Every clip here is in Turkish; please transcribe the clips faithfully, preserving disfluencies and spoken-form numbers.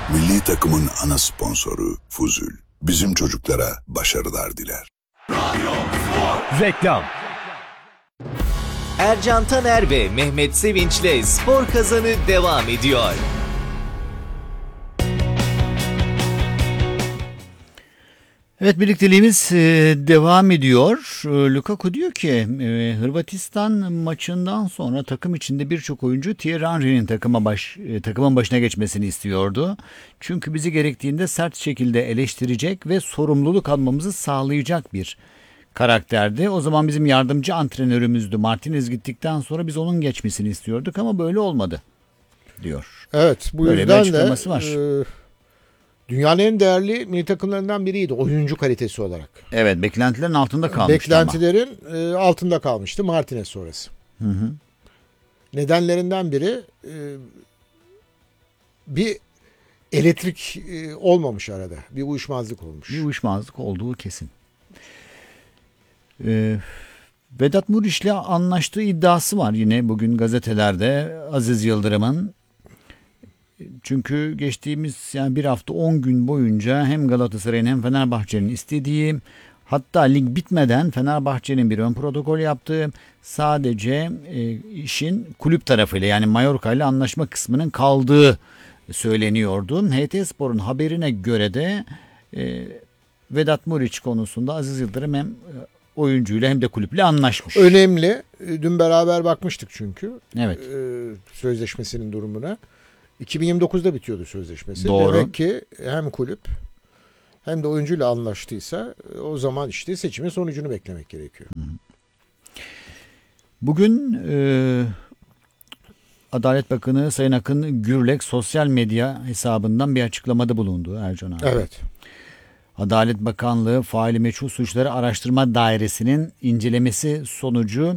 Milli takımın ana sponsoru Fuzul. Bizim çocuklara başarılar diler. Reklam. Ercan Taner ve Mehmet Sevinç'le Spor Kazanı devam ediyor. Evet, birlikteliğimiz devam ediyor. Lukaku diyor ki Hırvatistan maçından sonra takım içinde birçok oyuncu Thierry Henry'nin takıma baş, takımın başına geçmesini istiyordu. Çünkü bizi gerektiğinde sert şekilde eleştirecek ve sorumluluk almamızı sağlayacak bir karakterdi. O zaman bizim yardımcı antrenörümüzdü. Martinez gittikten sonra biz onun geçmesini istiyorduk ama böyle olmadı diyor. Evet, bu böyle yüzden bir açıklaması de var. E, dünyanın en değerli milli takımlarından biriydi oyuncu kalitesi olarak. Evet, beklentilerin altında kalmıştı. Beklentilerin e, altında kalmıştı Martinez sonrası. Hı hı. Nedenlerinden biri e, bir elektrik e, olmamış arada. Bir uyuşmazlık olmuş. Bir uyuşmazlık olduğu kesin. Ee, Vedat Muriç'le anlaştığı iddiası var yine bugün gazetelerde Aziz Yıldırım'ın. Çünkü geçtiğimiz yani bir hafta on gün boyunca hem Galatasaray'ın hem Fenerbahçe'nin istediği, hatta lig bitmeden Fenerbahçe'nin bir ön protokol yaptığı, sadece e, işin kulüp tarafıyla yani Mallorca ile anlaşma kısmının kaldığı söyleniyordu. H T Spor'un haberine göre de e, Vedat Muriç konusunda Aziz Yıldırım hem oyuncuyla hem de kulüple anlaşmış. Önemli. Dün beraber bakmıştık çünkü. Evet. E, sözleşmesinin durumuna. iki bin yirmi dokuzda bitiyordu sözleşmesi. Doğru. Demek ki hem kulüp hem de oyuncuyla anlaştıysa o zaman işte seçimin sonucunu beklemek gerekiyor. Bugün e, Adalet Bakanı Sayın Akın Gürlek sosyal medya hesabından bir açıklamada bulundu Ercan abi. Evet. Adalet Bakanlığı Faili Meçhul Suçları Araştırma Dairesi'nin incelemesi sonucu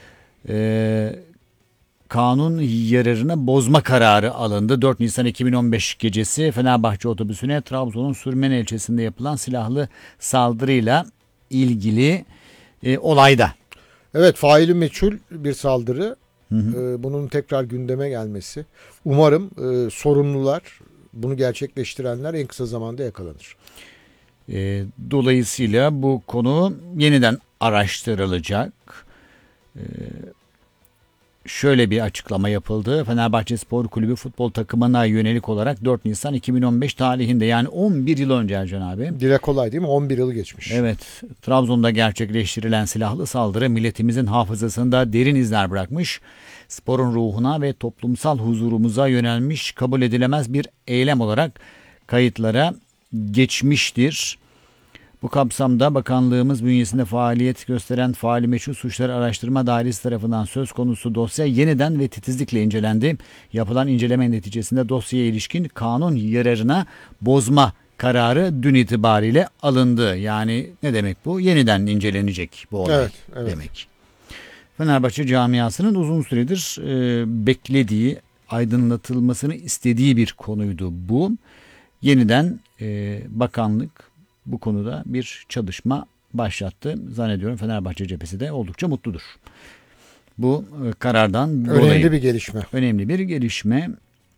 e, kanun yararına bozma kararı alındı. dört Nisan iki bin on beş gecesi Fenerbahçe otobüsüne Trabzon'un Sürmen ilçesinde yapılan silahlı saldırıyla ilgili e, olayda. Evet, faili meçhul bir saldırı. Hı hı. Ee, bunun tekrar gündeme gelmesi. Umarım e, sorumlular, bunu gerçekleştirenler en kısa zamanda yakalanır. E, dolayısıyla bu konu yeniden araştırılacak. E, Şöyle bir açıklama yapıldı. Fenerbahçe Spor Kulübü futbol takımına yönelik olarak dört Nisan iki bin on beş tarihinde, yani on bir yıl önce Ercan abi. Dile kolay değil mi? on bir yıl geçmiş. Evet. Trabzon'da gerçekleştirilen silahlı saldırı milletimizin hafızasında derin izler bırakmış. Sporun ruhuna ve toplumsal huzurumuza yönelmiş, kabul edilemez bir eylem olarak kayıtlara geçmiştir. Bu kapsamda bakanlığımız bünyesinde faaliyet gösteren Faili Meçhul Suçları Araştırma Dairesi tarafından söz konusu dosya yeniden ve titizlikle incelendi. Yapılan inceleme neticesinde dosyaya ilişkin kanun yararına bozma kararı dün itibariyle alındı. Yani ne demek bu? Yeniden incelenecek bu olay evet, evet. demek. Fenerbahçe camiasının uzun süredir e, beklediği, aydınlatılmasını istediği bir konuydu bu. Yeniden e, bakanlık bu konuda bir çalışma başlattı. Zannediyorum Fenerbahçe cephesi de oldukça mutludur. Bu e, karardan dolayı. Önemli bir gelişme. Önemli bir gelişme.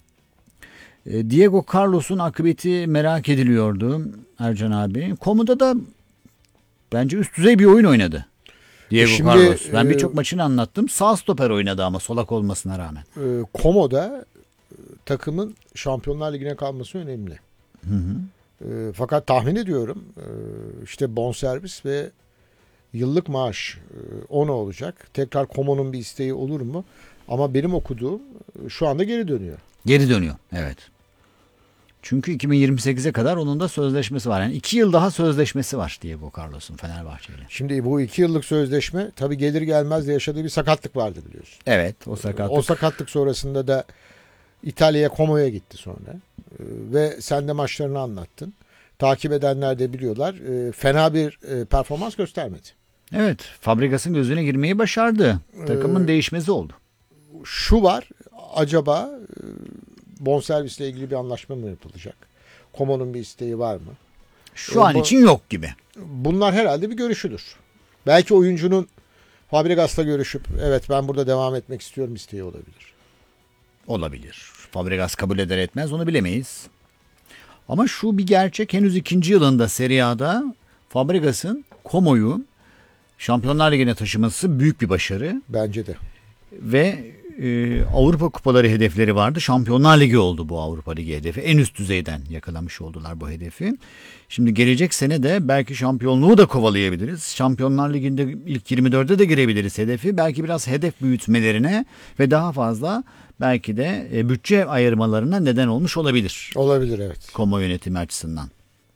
E, Diego Carlos'un akıbeti merak ediliyordu Ercan abi. Komu'da da bence üst düzey bir oyun oynadı Diego Şimdi, Carlos. Ben e, birçok maçını anlattım. Sağ stoper oynadı ama solak olmasına rağmen. E, Komo'da e, takımın Şampiyonlar Ligi'ne kalması önemli. Hı hı. E, fakat tahmin ediyorum e, işte bonservis ve yıllık maaş e, ona olacak. Tekrar Komo'nun bir isteği olur mu? Ama benim okuduğum e, şu anda geri dönüyor. Geri dönüyor, evet. Çünkü iki bin yirmi sekize kadar onun da sözleşmesi var. Yani iki yıl daha sözleşmesi var Diego Carlos'un Fenerbahçe ile. Şimdi bu iki yıllık sözleşme tabii gelir gelmez de yaşadığı bir sakatlık vardı biliyorsun. Evet, o sakatlık. O sakatlık sonrasında da İtalya'ya, Como'ya gitti sonra. Ee, ve sen de maçlarını anlattın. Takip edenler de biliyorlar. Ee, fena bir e, performans göstermedi. Evet, Fabregas'ın gözüne girmeyi başardı. Takımın Ee, değişmezi oldu. Şu var, acaba e, bonservisle ilgili bir anlaşma mı yapılacak? Como'nun bir isteği var mı? Şu ee, an bu, için yok gibi. Bunlar herhalde bir görüşüdür. Belki oyuncunun Fabregas'la görüşüp evet ben burada devam etmek istiyorum isteği olabilir. Olabilir. Fabregas kabul eder etmez onu bilemeyiz. Ama şu bir gerçek, henüz ikinci yılında Serie A'da Fabregas'ın Como'yu Şampiyonlar Ligi'ne taşıması büyük bir başarı. Bence de. Ve e, Avrupa Kupaları hedefleri vardı. Şampiyonlar Ligi oldu bu Avrupa Ligi hedefi. En üst düzeyden yakalamış oldular bu hedefi. Şimdi gelecek sene de belki şampiyonluğu da kovalayabiliriz. Şampiyonlar Ligi'nde ilk yirmi dörde de girebiliriz hedefi. Belki biraz hedef büyütmelerine ve daha fazla belki de e, bütçe ayırmalarına neden olmuş olabilir. Olabilir, evet. Como yönetimi açısından.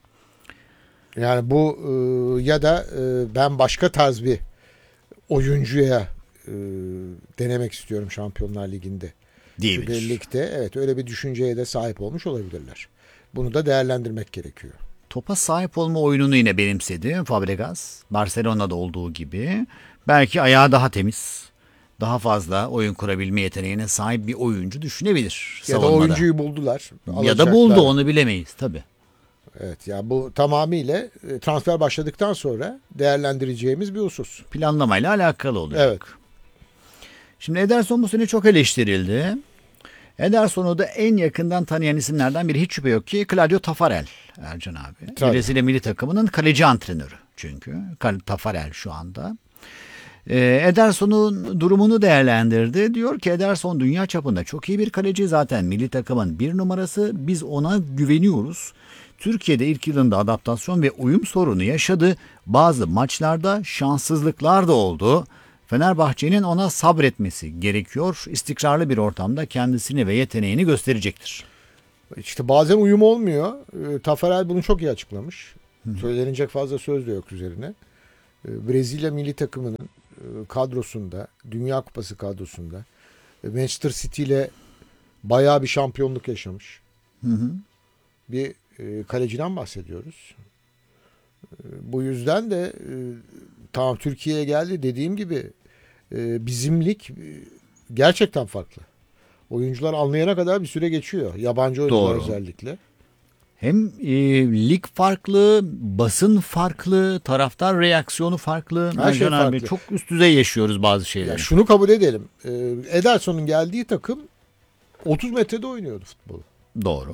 Yani bu e, ya da e, ben başka tarz bir oyuncuya e, denemek istiyorum Şampiyonlar Ligi'nde. Diyebilir. Birlikte, evet, öyle bir düşünceye de sahip olmuş olabilirler. Bunu da değerlendirmek gerekiyor. Topa sahip olma oyununu yine benimsedi Fabregas. Barcelona'da olduğu gibi. Belki ayağı daha temiz, daha fazla oyun kurabilme yeteneğine sahip bir oyuncu düşünebilir Ya da savunmada. oyuncuyu buldular. Ya da alacaklar. buldu, onu bilemeyiz tabii. Evet, ya bu tamamıyla e, transfer başladıktan sonra değerlendireceğimiz bir husus. Planlamayla alakalı olacak. Evet. Şimdi Ederson bu sene çok eleştirildi. Ederson'u da en yakından tanıyan isimlerden biri, hiç şüphe yok ki Claudio Taffarel, Ercan abi. Tabii. Brezilya milli takımının kaleci antrenörü çünkü. Taffarel şu anda. Ee, Ederson'un durumunu değerlendirdi. Diyor ki Ederson dünya çapında çok iyi bir kaleci, zaten milli takımın bir numarası. Biz ona güveniyoruz. Türkiye'de ilk yılında adaptasyon ve uyum sorunu yaşadı. Bazı maçlarda şanssızlıklar da oldu. Fenerbahçe'nin ona sabretmesi gerekiyor. İstikrarlı bir ortamda kendisini ve yeteneğini gösterecektir. İşte bazen uyum olmuyor. E, Taffarel bunu çok iyi açıklamış. Söylenecek fazla söz de yok üzerine. E, Brezilya milli takımının e, kadrosunda, Dünya Kupası kadrosunda e, Manchester City ile bayağı bir şampiyonluk yaşamış. Hı hı. Bir e, kaleciden bahsediyoruz. E, bu yüzden de e, tamam, Türkiye'ye geldi, dediğim gibi e, bizimlik e, gerçekten farklı. Oyuncular anlayana kadar bir süre geçiyor. Yabancı oyuncular Doğru. özellikle. Hem e, lig farklı, basın farklı, taraftar reaksiyonu farklı. Her şey Ercan abi, farklı. çok üst düzey yaşıyoruz bazı Ya şeyleri. şunu kabul edelim. E, Ederson'un geldiği takım otuz metrede oynuyordu futbolu. Doğru.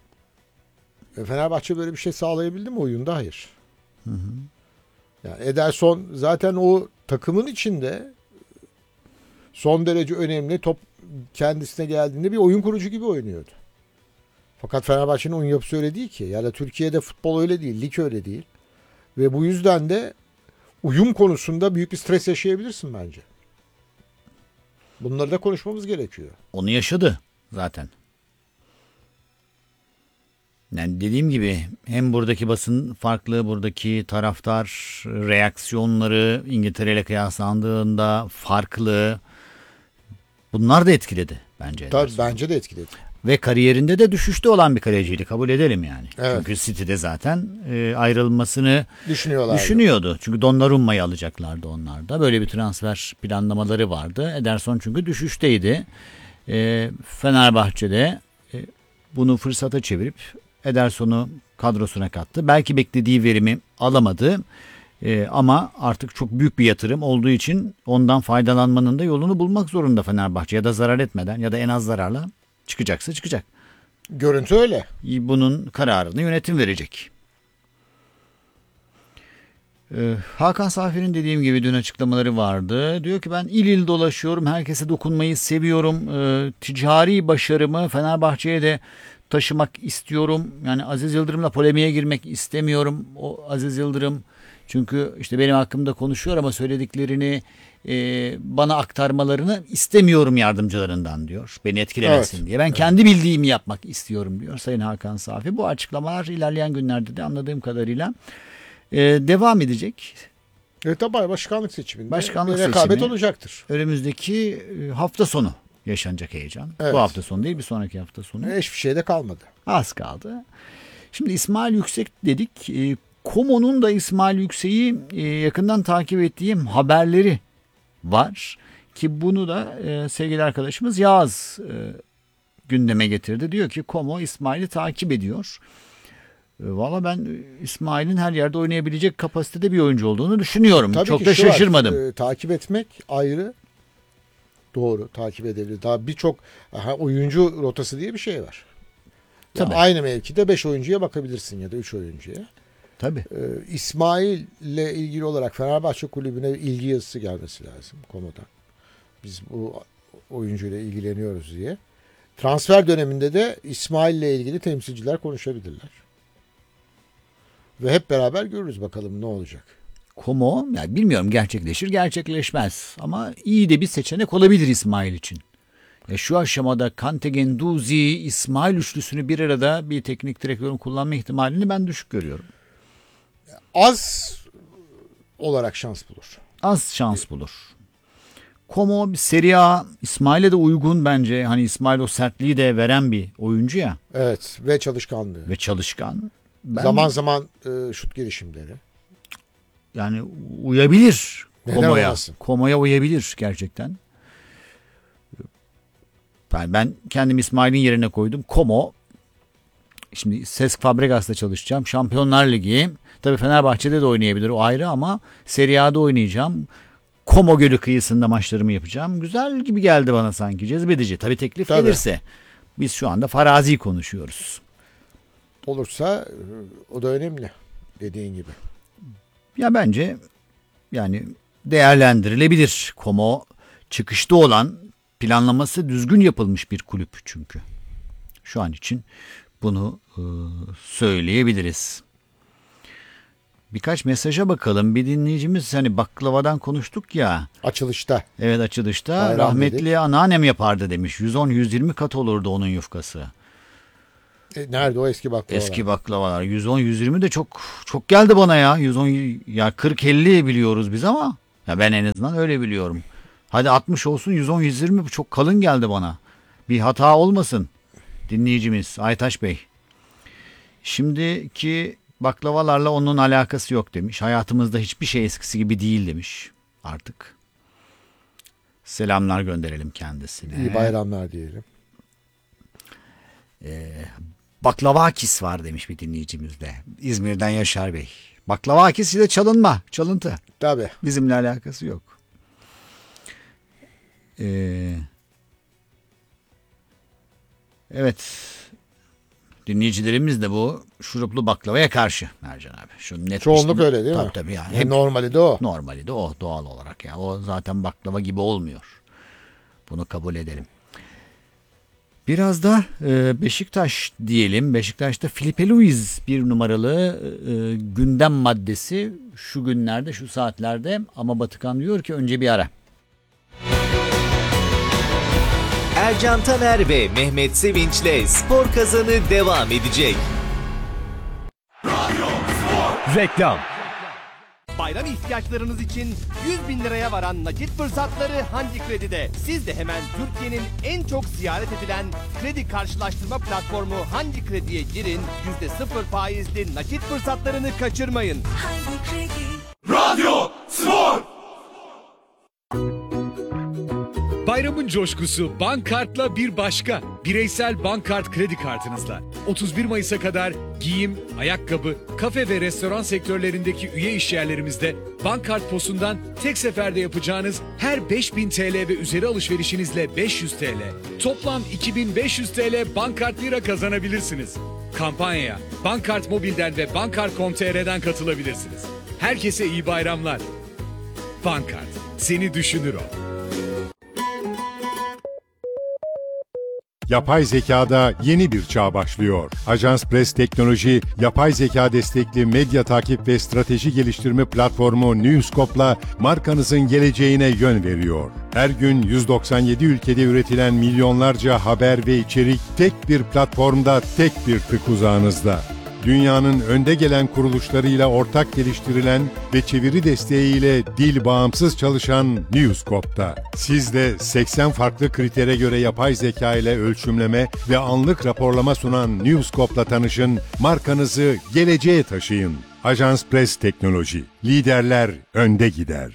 E, Fenerbahçe böyle bir şey sağlayabildi mi oyunda? Hayır. Hı hı. Yani Ederson zaten o takımın içinde son derece önemli, top kendisine geldiğinde bir oyun kurucu gibi oynuyordu. Fakat Fenerbahçe'nin oyun yapısı öyle değil ki. Ya da Türkiye'de futbol öyle değil, lig öyle değil. Ve bu yüzden de uyum konusunda büyük bir stres yaşayabilirsin bence. Bunları da konuşmamız gerekiyor. Onu yaşadı zaten. Yani dediğim gibi hem buradaki basın farklı, buradaki taraftar reaksiyonları İngiltere ile kıyaslandığında farklı. Bunlar da etkiledi bence. Tabii, Ederson. bence de etkiledi. Ve kariyerinde de düşüşte olan bir kaleciydi, kabul edelim yani. Evet. Çünkü City'de zaten e, ayrılmasını Düşünüyorlar. düşünüyordu. Çünkü Donnarumma'yı alacaklardı onlar da. Böyle bir transfer planlamaları vardı. Ederson çünkü düşüşteydi. E, Fenerbahçe'de e, bunu fırsata çevirip Ederson'u kadrosuna kattı. Belki beklediği verimi alamadı. E, ama artık çok büyük bir yatırım olduğu için ondan faydalanmanın da yolunu bulmak zorunda Fenerbahçe. Ya da zarar etmeden ya da en az zararla çıkacaksa çıkacak. Görüntü öyle. Bunun kararını yönetim verecek. Ee, Hakan Safi'nin dediğim gibi dün açıklamaları vardı. Diyor ki ben il il dolaşıyorum. Herkese dokunmayı seviyorum. Ee, ticari başarımı Fenerbahçe'ye de taşımak istiyorum. Yani Aziz Yıldırım'la polemiğe girmek istemiyorum. O Aziz Yıldırım çünkü işte benim hakkımda konuşuyor ama söylediklerini e, bana aktarmalarını istemiyorum yardımcılarından diyor. Beni etkilemesin Evet. diye. Ben Evet. kendi bildiğimi yapmak istiyorum diyor Sayın Hakan Safi. Bu açıklamalar ilerleyen günlerde de anladığım kadarıyla e, devam edecek. Evet, tabii başkanlık seçiminde Başkanlık bir rekabet seçimi. olacaktır. Önümüzdeki e, hafta sonu yaşanacak heyecan. Evet. Bu hafta sonu değil, bir sonraki hafta sonu. Hiçbir şey de kalmadı. Az kaldı. Şimdi İsmail Yüksek dedik. E, Komo'nun da İsmail Yüksek'i e, yakından takip ettiğim haberleri var. Ki bunu da e, sevgili arkadaşımız Yağız e, gündeme getirdi. Diyor ki Komo İsmail'i takip ediyor. E, Valla ben İsmail'in her yerde oynayabilecek kapasitede bir oyuncu olduğunu düşünüyorum. Tabii Çok ki da şu var, şaşırmadım. e, takip etmek ayrı. Doğru, takip edebilir. Daha birçok aha, oyuncu rotası diye bir şey var. Tabii. Aynı mevkide beş oyuncuya bakabilirsin ya da üç oyuncuya. Tabii. Ee, İsmail'le ilgili olarak Fenerbahçe Kulübü'ne ilgi yazısı gelmesi lazım Komo'dan. Biz bu oyuncuyla ilgileniyoruz diye. Transfer döneminde de İsmail'le ilgili temsilciler konuşabilirler. Ve hep beraber görürüz bakalım ne olacak. Como, yani bilmiyorum gerçekleşir gerçekleşmez ama iyi de bir seçenek olabilir İsmail için. E şu aşamada Kante, Guendouzi, İsmail üçlüsünü bir arada bir teknik direktörün kullanma ihtimalini ben düşük görüyorum. Az olarak şans bulur. Az şans bulur. Como Serie A İsmail'e de uygun bence. Hani İsmail o sertliği de veren bir oyuncu ya. Evet ve çalışkanlığı. Ve çalışkan. Ben, zaman zaman e, şut girişimleri. Yani uyabilir Neden Como'ya. olmasın? Como'ya uyabilir gerçekten. Ben, ben kendim İsmail'in yerine koydum. Como, şimdi Cesc Fabregas'la çalışacağım. Şampiyonlar Ligi. Tabii Fenerbahçe'de de oynayabilir, o ayrı, ama Serie A'da oynayacağım. Como Gölü kıyısında maçlarımı yapacağım. Güzel gibi geldi bana sanki. Cezbedici. Tabii teklif Tabii. gelirse. Biz şu anda farazi konuşuyoruz. Olursa e, o da önemli dediğin gibi. Ya bence yani değerlendirilebilir. Como çıkışta olan, planlaması düzgün yapılmış bir kulüp çünkü. Şu an için bunu e, söyleyebiliriz. Birkaç mesaja bakalım. Bir dinleyicimiz, hani baklavadan konuştuk ya. Açılışta. Evet, açılışta Bayram rahmetli dedik. anneannem yapardı demiş. yüz on yüz yirmi kat olurdu onun yufkası. E, nerede o eski baklavalar? Eski baklavalar. yüz on yüz yirmi de çok çok geldi bana ya. yüz on ya kırk elli biliyoruz biz ama ya ben en azından öyle biliyorum. Hadi altmış olsun, yüz on yüz yirmi çok kalın geldi bana. Bir hata olmasın dinleyicimiz Aytaş Bey. Şimdiki baklavalarla onun alakası yok demiş. Hayatımızda hiçbir şey eskisi gibi değil demiş artık. Selamlar gönderelim kendisine. İyi bayramlar diyelim. Baklavakis var demiş bir dinleyicimiz de. İzmir'den Yaşar Bey. Baklavakis ile çalınma, çalıntı. Tabii. Bizimle alakası yok. Ee, evet. Dinleyicilerimiz de bu şuruplu baklavaya karşı Mercan abi. Şu net Çoğunluk bir- öyle değil tabii, mi? Tabii yani. E, Hep normali de o. normali de o, doğal olarak ya. O zaten baklava gibi olmuyor. Bunu kabul edelim. Biraz da e, Beşiktaş diyelim. Beşiktaş'ta Filipe Luis bir numaralı e, gündem maddesi şu günlerde, şu saatlerde, ama Batıkan diyor ki önce bir ara. Ercan Taner ve Mehmet Sevinç'le Spor Kazanı devam edecek. Reklam. Bayram ihtiyaçlarınız için yüz bin liraya varan nakit fırsatları Hangi Kredi'de. Siz de hemen Türkiye'nin en çok ziyaret edilen kredi karşılaştırma platformu Hangi Kredi'ye girin. yüzde sıfır faizli nakit fırsatlarını kaçırmayın. Hangi Kredi? Bayramın coşkusu Bankart'la bir başka. Bireysel Bankart kredi kartınızla. otuz bir Mayıs'a kadar giyim, ayakkabı, kafe ve restoran sektörlerindeki üye işyerlerimizde Bankart posundan tek seferde yapacağınız her beş bin T L ve üzeri alışverişinizle beş yüz T L, toplam iki bin beş yüz T L Bankart lira kazanabilirsiniz. Kampanyaya Bankart Mobil'den ve bankart nokta com nokta t r'den katılabilirsiniz. Herkese iyi bayramlar. Bankart, seni düşünür o. Yapay zekada yeni bir çağ başlıyor. Ajans Press Teknoloji, yapay zeka destekli medya takip ve strateji geliştirme platformu Newscope'la markanızın geleceğine yön veriyor. Her gün yüz doksan yedi ülkede üretilen milyonlarca haber ve içerik tek bir platformda, tek bir tık uzağınızda. Dünyanın önde gelen kuruluşlarıyla ortak geliştirilen ve çeviri desteğiyle dil bağımsız çalışan Newscope'da. Siz de seksen farklı kritere göre yapay zeka ile ölçümleme ve anlık raporlama sunan Newscope'la tanışın, markanızı geleceğe taşıyın. Ajans Press Teknoloji, liderler önde gider.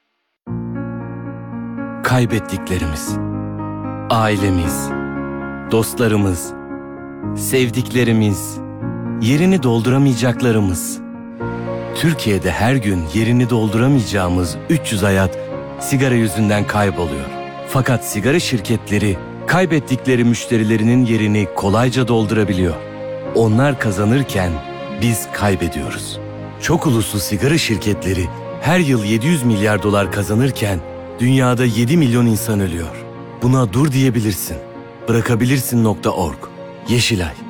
Kaybettiklerimiz, ailemiz, dostlarımız, sevdiklerimiz, yerini dolduramayacaklarımız. Türkiye'de her gün yerini dolduramayacağımız üç yüz hayat sigara yüzünden kayboluyor. Fakat sigara şirketleri kaybettikleri müşterilerinin yerini kolayca doldurabiliyor. Onlar kazanırken biz kaybediyoruz. Çok uluslu sigara şirketleri her yıl yedi yüz milyar dolar kazanırken dünyada yedi milyon insan ölüyor. Buna dur diyebilirsin. Bırakabilirsin nokta org. Yeşilay.